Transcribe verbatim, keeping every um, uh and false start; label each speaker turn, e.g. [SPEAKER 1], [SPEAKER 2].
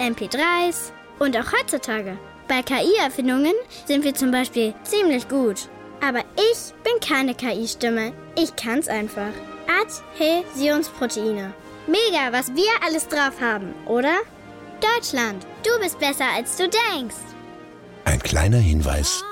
[SPEAKER 1] M P dreis und auch heutzutage. Bei K I-Erfindungen sind wir zum Beispiel ziemlich gut. Aber ich bin keine K I-Stimme. Ich kann's einfach. Adhäsionsproteine. Mega, was wir alles drauf haben, oder? Deutschland, du bist besser, als du denkst.
[SPEAKER 2] Ein kleiner Hinweis